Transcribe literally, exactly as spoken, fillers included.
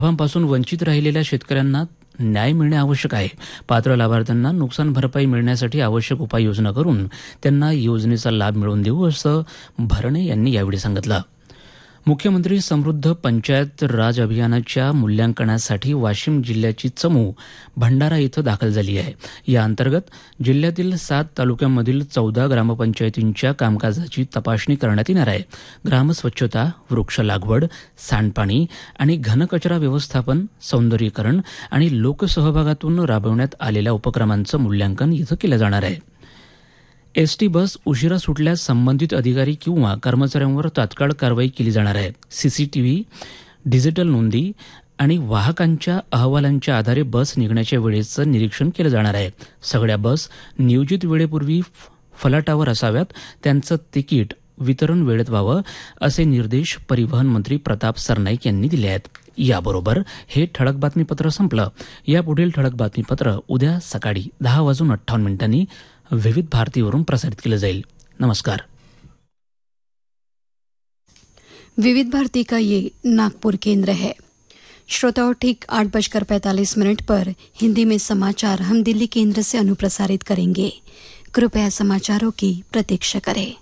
लाभांपासून वंचित राहिलेल्या शेतकऱ्यांना न्याय मिळणे आवश्यक आहे. पात्र लाभार्थ्यांना नुकसान भरपाई मिळण्यासाठी आवश्यक उपाययोजना करून त्यांना योजनेचा लाभ मिळवून देऊ, असं भरणे यांनी यावेळी सांगितलं. मुख्यमंत्री समृद्ध पंचायत राज अभियानाच्या मूल्यांकनासाठी वाशिम जिल्ह्याची चमू भंडारा इथं दाखल झाली आहे. या अंतर्गत जिल्ह्यातील सात तालुक्यांमधील चौदा ग्रामपंचायतींच्या कामकाजाची तपासणी करण्यात येणार आहे. ग्रामस्वच्छता, वृक्ष लागवड, सांडपाणी आणि घनकचरा व्यवस्थापन, सौंदर्यीकरण आणि लोकसहभागातून राबवण्यात आलेल्या उपक्रमांचं मूल्यांकन इथं केलं जाणार आहे. एसटी बस उशिरा सुटल्यास संबंधित अधिकारी किंवा कर्मचाऱ्यांवर तात्काळ कारवाई केली जाणार आहे. सीसीटीव्ही, डिजिटल नोंदी आणि वाहकांच्या अहवालांच्या आधारे बस निघण्याच्या वेळेचं निरीक्षण केलं जाणार आहे. सगळ्या बस नियोजित वेळेपूर्वी फलाटावर असाव्यात. त्यांचं तिकीट वितरण वेळेत व्हावं, असे निर्देश परिवहन मंत्री प्रताप सरनाईक यांनी दिले आहेत. याबरोबर हे ठळक बातमीपत्र संपलं. यापुढील ठळक बातमीपत्र उद्या सकाळी दहा वाजून अठ्ठावन्न मिनिटांनी विविध भारतीवरून प्रसारित केलं जाईल. नमस्कार. विविध भारती का ये नागपुर केंद्र है. श्रोताओं, ठीक आठ बजकर पैंतालीस मिनट पर हिंदी में समाचार हम दिल्ली केंद्र से अनुप्रसारित करेंगे. कृपया समाचारों की प्रतीक्षा करें.